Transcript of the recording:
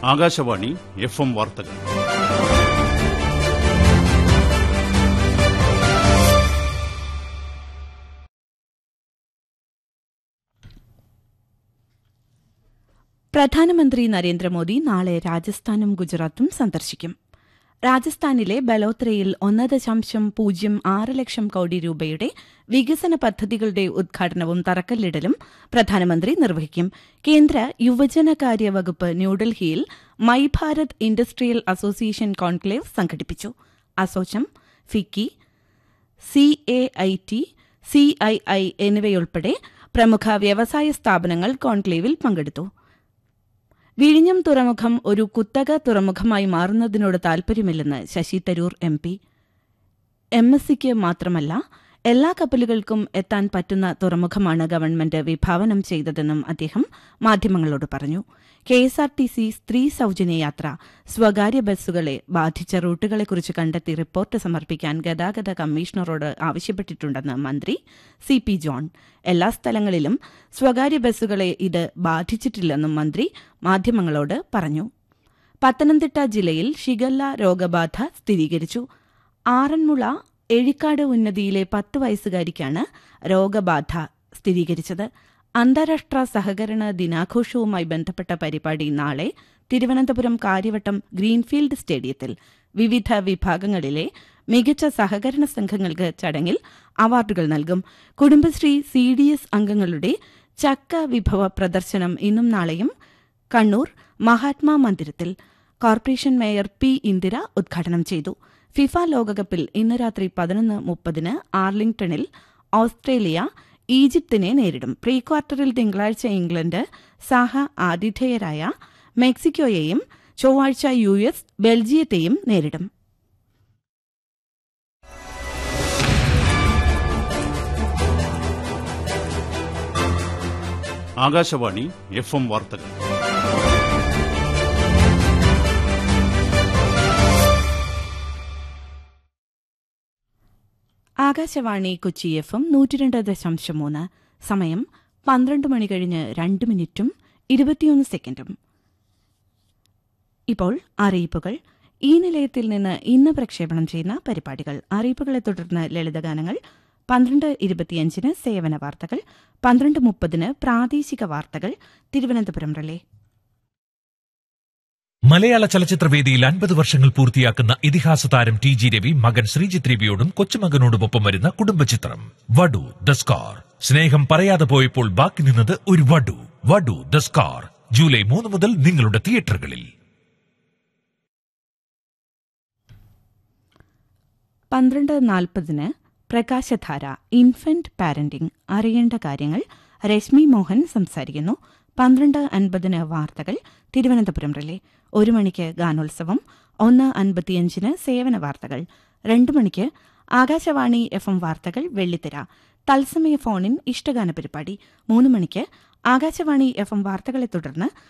Akashvani FM വാർത്തകൾ. പ്രധാനമന്ത്രി നരേന്ദ്രമോദി നാളെ രാജസ്ഥാനും ഗുജറാത്തും സന്ദർശിക്കും. രാജസ്ഥാനിലെ ബലോത്രയിൽ 1.06 ലക്ഷം കോടി രൂപയുടെ വികസന പദ്ധതികളുടെ ഉദ്ഘാടനവും തറക്കല്ലിടലും പ്രധാനമന്ത്രി നിർവഹിക്കും. കേന്ദ്ര യുവജനകാര്യ വകുപ്പ് ന്യൂഡൽഹിയിൽ my Bharat industrial association conclave സംഘടിപ്പിച്ചു. അസോചം, ഫിക്കി, CAIT, CII എന്നിവയുൾപ്പെടെ പ്രമുഖ വ്യവസായ സ്ഥാപനങ്ങൾ കോൺക്ലേവിൽ പങ്കെടുത്തു. വിഴിഞ്ഞം തുറമുഖം ഒരു കുത്തക തുറമുഖമായി മാറുന്നതിനോട് താൽപര്യമില്ലെന്ന് ശശി തരൂർ MP. MSCക്ക് മാത്രമല്ല, എല്ലാ കപ്പലുകൾക്കും എത്താൻ പറ്റുന്ന തുറമുഖമാണ് ഗവൺമെന്റ് വിഭാവനം ചെയ്തതെന്നും അദ്ദേഹം മാധ്യമങ്ങളോട് പറഞ്ഞു. KSRTC സ്ത്രീ സൌജന്യ യാത്ര സ്വകാര്യ ബസ്സുകളെ ബാധിച്ച റൂട്ടുകളെക്കുറിച്ച് കണ്ടെത്തി റിപ്പോർട്ട് സമർപ്പിക്കാൻ ഗതാഗത കമ്മീഷണറോട് ആവശ്യപ്പെട്ടിട്ടുണ്ടെന്ന് മന്ത്രി CP ജോൺ. എല്ലാ സ്ഥലങ്ങളിലും സ്വകാര്യ ബസ്സുകളെ ഇത് ബാധിച്ചിട്ടില്ലെന്നും മന്ത്രി മാധ്യമങ്ങളോട് പറഞ്ഞു. പത്തനംതിട്ട ജില്ലയിൽ ഷിഗല്ല രോഗബാധ സ്ഥിരീകരിച്ചു. ആറന്മുള എഴിക്കാട് ഉന്നതിയിലെ 10 വയസ്സുകാരിക്കാണ് രോഗബാധ സ്ഥിരീകരിച്ചത്. അന്താരാഷ്ട്ര സഹകരണ ദിനാഘോഷവുമായി ബന്ധപ്പെട്ട പരിപാടി നാളെ തിരുവനന്തപുരം കാര്യവട്ടം ഗ്രീൻഫീൽഡ് സ്റ്റേഡിയത്തിൽ. വിവിധ വിഭാഗങ്ങളിലെ മികച്ച സഹകരണ സംഘങ്ങൾക്ക് ചടങ്ങിൽ അവാർഡുകൾ നൽകും. കുടുംബശ്രീ CDS അംഗങ്ങളുടെ ചക്ക വിഭവ പ്രദർശനം ഇന്നും നാളെയും കണ്ണൂർ മഹാത്മാ മന്ദിരത്തിൽ കോർപ്പറേഷൻ മേയർ P. ഇന്ദിര ഉദ്ഘാടനം ചെയ്തു. ഫിഫ ലോകകപ്പിൽ ഇന്ന് രാത്രി 11:30 ആർലിംഗ്ടണിൽ ഓസ്ട്രേലിയ ഈജിപ്തിനെ നേരിടും. പ്രീ ക്വാർട്ടറിൽ തിങ്കളാഴ്ച ഇംഗ്ലണ്ട് ആതിഥേയരായ മെക്സിക്കോയെയും ചൊവ്വാഴ്ച US ബെൽജിയത്തെയും നേരിടും. ആകാശവാണി FM വാർത്തകൾ. ആകാശവാണി കൊച്ചി FM 102.3. സമയം 12 മണി കഴിഞ്ഞ് 2 മിനിറ്റും 21 സെക്കൻഡും. ഇപ്പോൾ അറിയിപ്പുകൾ. ഈ നിലയത്തിൽ നിന്ന് ഇന്ന് പ്രക്ഷേപണം ചെയ്യുന്ന പരിപാടികൾ. അറിയിപ്പുകളെ തുടർന്ന് ലളിതഗാനങ്ങൾ. 12:25 സേവന വാർത്തകൾ. 12:30 പ്രാദേശിക വാർത്തകൾ. തിരുവനന്തപുരം റിലേ. മലയാള ചലച്ചിത്രവേദിയിൽ 50 വർഷങ്ങൾ പൂർത്തിയാക്കുന്ന ഇതിഹാസ താരം TG രവി മകൻ ശ്രീജിത്ത് രവിയോടും കൊച്ചുമകനോടുമൊപ്പം വരുന്ന കുടുംബചിത്രം വടു ദ സ്കാർ. സ്നേഹം പറയാതെ പോയപ്പോൾ ബാക്കി നിന്നത് ഒരു വടു. വടു ദ സ്കാർ ജൂലൈ 3 മുതൽ നിങ്ങളുടെ തിയേറ്ററുകളിൽ. 12:40 പ്രകാശധാര ഇൻഫന്റ് പാരന്റിംഗ് അറിയേണ്ട കാര്യങ്ങൾ. രശ്മി മോഹൻ സംസാരിക്കുന്നു. 12:50 വാർത്തകൾ തിരുവനന്തപുരം റിലേ. 1 മണിക്ക് ഗാനോത്സവം. 1:55 സേവന വാർത്തകൾ. 2 മണിക്ക് ആകാശവാണി FM വാർത്തകൾ വെള്ളിത്തിര തത്സമയ ഫോണിൻ ഇഷ്ടഗാന പരിപാടി. 3 മണിക്ക് ആകാശവാണി FM വാർത്തകളെ തുടർന്ന്